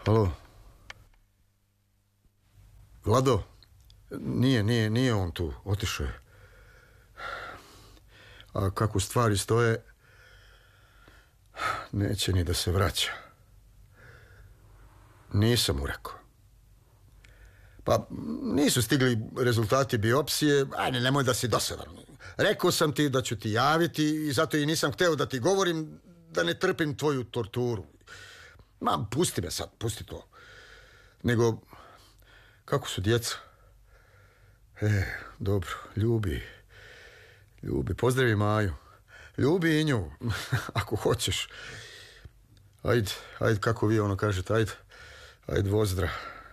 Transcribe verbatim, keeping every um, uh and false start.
Halo? Vlado? Nije, nije, nije on tu. Otišao je. A kako stvari stoje, neće ni da se vraća. Nisam mu rekao. Pa nisu stigli rezultati biopsije, ajde, nemoj da si dosadan. Rekao sam ti da ću ti javiti i zato i nisam hteo da ti govorim da ne trpim tvoju torturu. Ma, pusti me sad, pusti to. Nego, kako su djeca? E, dobro, ljubi. Ljubi, pozdravi Maju. Ljubi i nju, ako hoćeš. Ajde, ajde, kako vi ono kažete, ajde, ajde, vozdra.